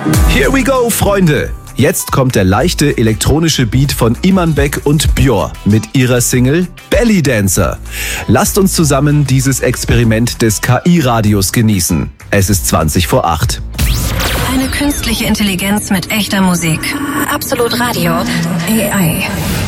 Here we go, Freunde! Jetzt kommt der leichte elektronische Beat von Iman Beck und Björ mit ihrer Single Belly Dancer. Lasst uns zusammen dieses Experiment des KI-Radios genießen. Es ist 8:20. Eine künstliche Intelligenz mit echter Musik. Absolut Radio. AI.